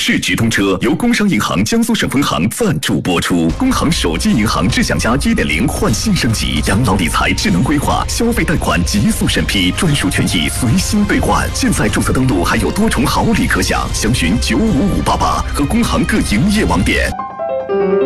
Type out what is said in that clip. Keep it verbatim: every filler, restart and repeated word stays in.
市直通车由工商银行江苏省分行赞助播出。工行手机银行智享家 一点零 焕新升级，养老理财智能规划，消费贷款极速审批，专属权益随心兑换。现在注册登录还有多重好礼可享，详询九五五八八和工行各营业网点。